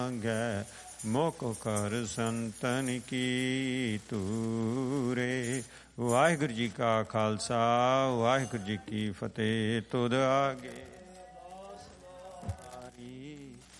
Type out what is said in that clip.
ਗੈ ਮੁਖ ਕਰ ਸੰਤਨ ਕੀ ਤੂਰੇ। ਵਾਹਿਗੁਰੂ ਜੀ ਕਾ ਖਾਲਸਾ ਵਾਹਿਗੁਰੂ ਜੀ ਕੀ ਫਤਿਹ। ਤੁਧ ਆਗੇ